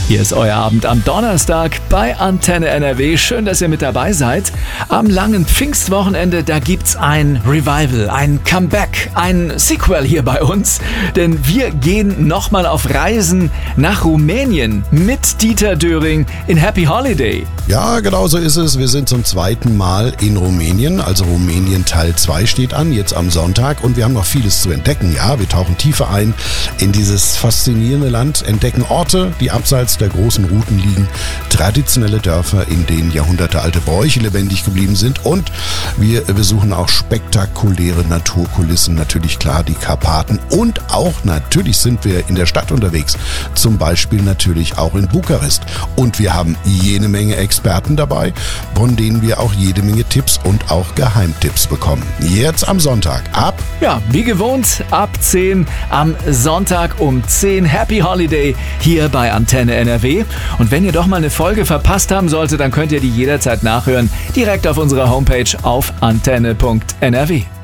Hier ist euer Abend am Donnerstag bei Antenne NRW. Schön, dass ihr mit dabei seid. Am langen Pfingstwochenende, da gibt's ein Revival, ein Comeback, ein Sequel hier bei uns. Denn wir gehen nochmal auf Reisen nach Rumänien mit Dieter Döring in Happy Holiday. Ja, genau so ist es. Wir sind zum zweiten Mal in Rumänien. Also Rumänien Teil 2 steht an, jetzt am Sonntag. Und wir haben noch vieles zu entdecken. Ja, wir tauchen tiefer ein in dieses faszinierende Land, entdecken Orte, die abseits der großen Routen liegen, traditionelle Dörfer, in denen jahrhundertealte Bräuche lebendig geblieben sind, und wir besuchen auch spektakuläre Naturkulissen, natürlich klar die Karpaten, und auch natürlich sind wir in der Stadt unterwegs, zum Beispiel natürlich auch in Bukarest, und wir haben jede Menge Experten dabei, von denen wir auch jede Menge Tipps und auch Geheimtipps bekommen. Jetzt am Sonntag Ja, wie gewohnt, ab 10 am Sonntag um 10 Happy Holiday hier bei Antenne NRW. Und wenn ihr doch mal eine Folge verpasst haben solltet, dann könnt ihr die jederzeit nachhören, direkt auf unserer Homepage auf antenne.nrw.